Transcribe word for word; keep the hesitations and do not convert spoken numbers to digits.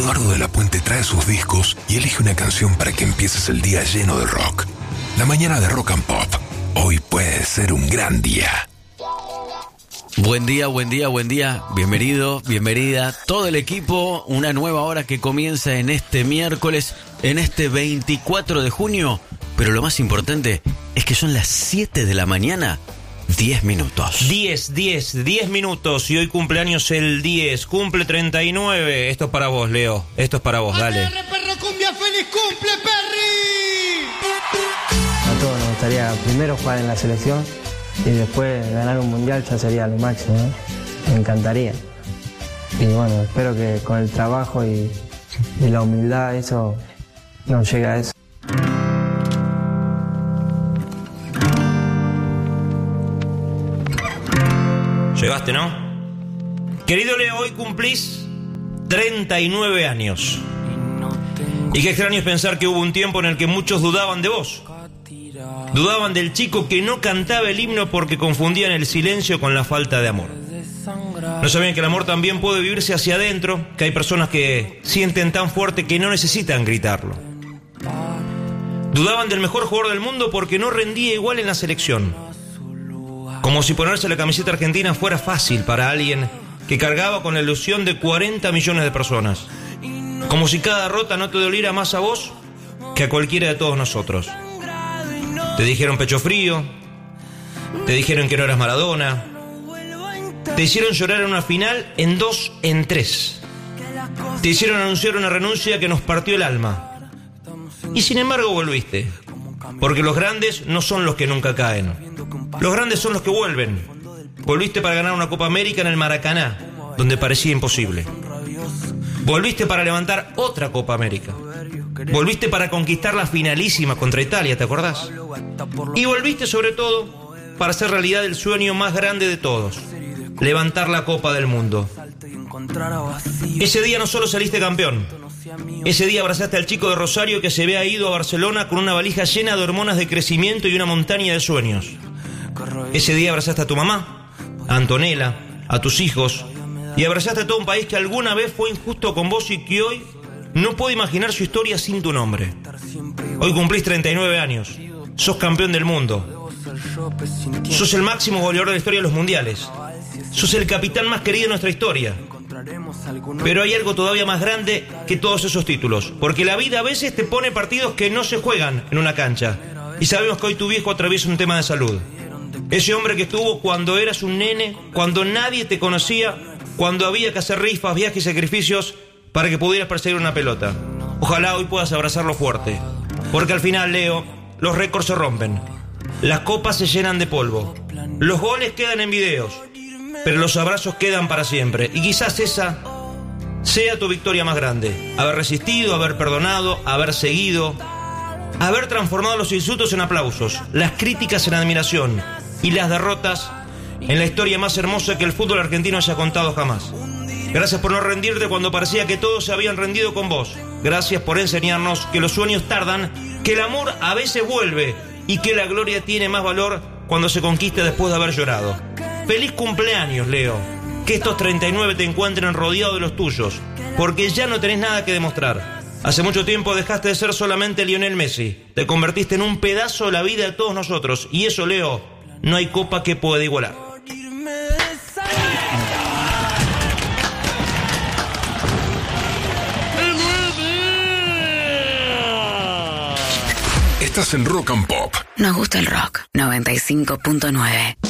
Eduardo de la Puente trae sus discos y elige una canción para que empieces el día lleno de rock. La mañana de Rock and Pop. Hoy puede ser un gran día. Buen día, buen día, buen día. Bienvenido, bienvenida. Todo el equipo, una nueva hora que comienza en este miércoles, en este veinticuatro de junio. Pero lo más importante es que son las siete de la mañana. diez minutos. diez, diez, diez minutos y hoy cumpleaños el diez, cumple treinta y nueve. Esto es para vos, Leo. Esto es para vos, dale. A T R, perro cumbia, feliz cumple, Perry. A todos nos gustaría primero jugar en la selección y después ganar un mundial, ya sería lo máximo, ¿no? Me encantaría. Y bueno, espero que con el trabajo y, y la humildad eso nos llegue a eso. Llegaste, ¿no? Querido Leo, hoy cumplís treinta y nueve años. Y qué extraño es pensar que hubo un tiempo en el que muchos dudaban de vos. Dudaban del chico que no cantaba el himno porque confundían el silencio con la falta de amor. No sabían que el amor también puede vivirse hacia adentro, que hay personas que sienten tan fuerte que no necesitan gritarlo. Dudaban del mejor jugador del mundo porque no rendía igual en la selección. Como si ponerse la camiseta argentina fuera fácil para alguien que cargaba con la ilusión de cuarenta millones de personas. Como si cada derrota no te doliera más a vos que a cualquiera de todos nosotros. Te dijeron pecho frío, te dijeron que no eras Maradona, te hicieron llorar en una final en dos en tres. Te hicieron anunciar una renuncia que nos partió el alma. Y sin embargo volviste. Porque los grandes no son los que nunca caen. Los grandes son los que vuelven. Volviste para ganar una Copa América en el Maracaná, donde parecía imposible. Volviste para levantar otra Copa América. Volviste para conquistar la finalísima contra Italia, ¿te acordás? Y volviste sobre todo para hacer realidad el sueño más grande de todos: levantar la Copa del Mundo. Ese día no solo saliste campeón. Ese día abrazaste al chico de Rosario que se había ido a Barcelona con una valija llena de hormonas de crecimiento y una montaña de sueños. Ese día abrazaste a tu mamá, a Antonella, a tus hijos, y abrazaste a todo un país que alguna vez fue injusto con vos y que hoy no puede imaginar su historia sin tu nombre. Hoy cumplís treinta y nueve años, sos campeón del mundo, sos el máximo goleador de la historia de los mundiales, sos el capitán más querido de nuestra historia. Pero hay algo todavía más grande que todos esos títulos, porque la vida a veces te pone partidos que no se juegan en una cancha. Y sabemos que hoy tu viejo atraviesa un tema de salud. Ese hombre que estuvo cuando eras un nene, cuando nadie te conocía, cuando había que hacer rifas, viajes y sacrificios para que pudieras perseguir una pelota. Ojalá hoy puedas abrazarlo fuerte, porque al final, Leo, los récords se rompen, las copas se llenan de polvo, los goles quedan en videos, pero los abrazos quedan para siempre. Y quizás esa sea tu victoria más grande: haber resistido, haber perdonado, haber seguido, haber transformado los insultos en aplausos, las críticas en admiración y las derrotas en la historia más hermosa que el fútbol argentino haya contado jamás. Gracias por no rendirte cuando parecía que todos se habían rendido con vos. Gracias por enseñarnos que los sueños tardan, que el amor a veces vuelve y que la gloria tiene más valor cuando se conquista después de haber llorado. ¡Feliz cumpleaños, Leo! Que estos treinta y nueve te encuentren rodeado de los tuyos, porque ya no tenés nada que demostrar. Hace mucho tiempo dejaste de ser solamente Lionel Messi. Te convertiste en un pedazo de la vida de todos nosotros. Y eso, Leo, no hay copa que pueda igualar. Estás en Rock and Pop. Nos gusta el rock. noventa y cinco punto nueve.